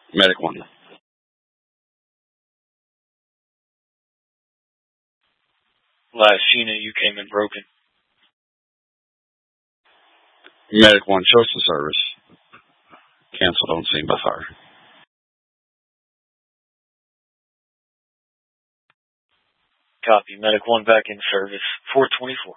Medic 1. Last unit, you came in broken. Medic 1, shows the service. Canceled on scene by fire. Copy. Medic 1 back in service. 424.